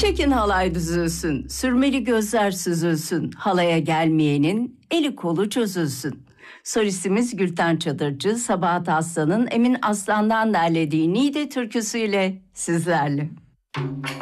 Çekin halay düzülsün, sürmeli gözler süzülsün, halaya gelmeyenin eli kolu çözülsün. Solistimiz Gülten Çadırcı, Sabahat Aslan'ın Emin Aslan'dan derlediği Niğde türküsüyle sizlerle.